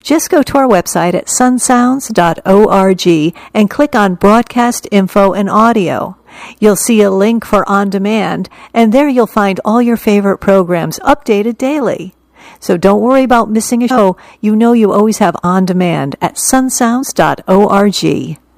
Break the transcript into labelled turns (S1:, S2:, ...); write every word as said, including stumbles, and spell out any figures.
S1: Just go to our website at sunsounds dot org and click on Broadcast Info and Audio. You'll see a link for On Demand, and there you'll find all your favorite programs updated daily. So don't worry about missing a show. You know you always have On Demand at sunsounds dot org.